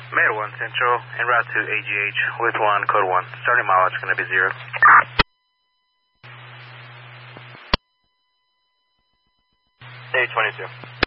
Mayor 1 Central, en route to AGH with 1, code 1. Starting mileage going to be 0. A22.